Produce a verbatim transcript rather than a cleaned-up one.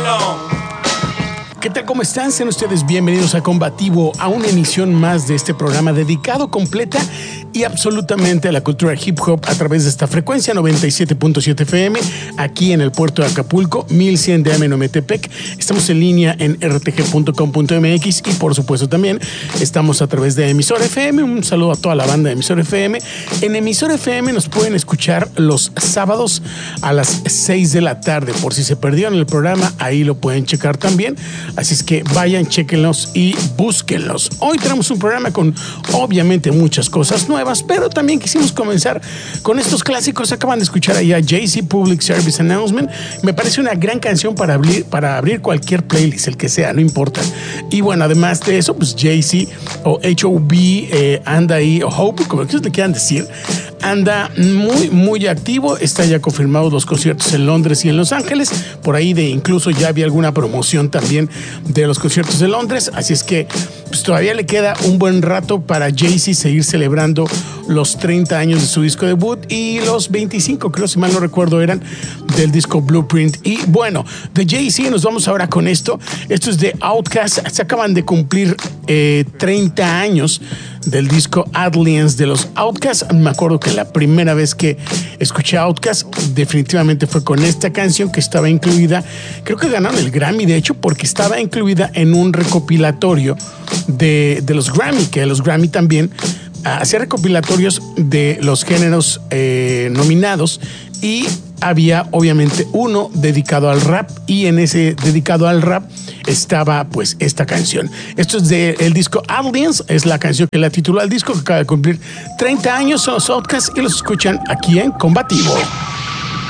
¿Qué tal? ¿Cómo están? Sean ustedes bienvenidos a Combativo, a una emisión más de este programa dedicado completa y absolutamente a la cultura hip hop a través de esta frecuencia noventa y siete punto siete F M aquí en el puerto de Acapulco, mil cien de A M en Ometepec. Estamos en línea en r t g punto com punto m x y por supuesto también estamos a través de Emisora F M. Un saludo a toda la banda de Emisora F M. En Emisora F M nos pueden escuchar los sábados a las seis de la tarde. Por si se perdieron el programa, ahí lo pueden checar también. Así es que vayan, chéquenlos y búsquenlos. Hoy tenemos un programa con obviamente muchas cosas nuevas, pero también quisimos comenzar con estos clásicos. Acaban de escuchar allá Jay-Z Public Service Announcement. Me parece una gran canción para abrir, para abrir cualquier playlist, el que sea, no importa. Y bueno, además de eso, pues Jay-Z o H O B eh, anda ahí, o Hope, como le quieran decir, anda muy, muy activo. Está ya confirmados los conciertos en Londres y en Los Ángeles. Por ahí de incluso ya había alguna promoción también de los conciertos de Londres. Así es que pues, todavía le queda un buen rato para Jay-Z seguir celebrando los treinta años de su disco debut y los veinticinco, creo, si mal no recuerdo, eran del disco Blueprint. Y bueno, de Jay-Z nos vamos ahora con esto. Esto es de Outkast. Se acaban de cumplir eh, treinta años del disco Aliens de los Outkast. Me acuerdo que la primera vez que escuché Outkast definitivamente fue con esta canción que estaba incluida, creo que ganaron el Grammy de hecho, porque estaba incluida en un recopilatorio de, de los Grammy, que los Grammy también hacía recopilatorios de los géneros eh, nominados, y había obviamente uno dedicado al rap, y en ese dedicado al rap estaba pues esta canción. Esto es del disco Aliens, es la canción que la tituló al disco, que acaba de cumplir treinta años. Son los Outkast y los escuchan aquí en Combativo.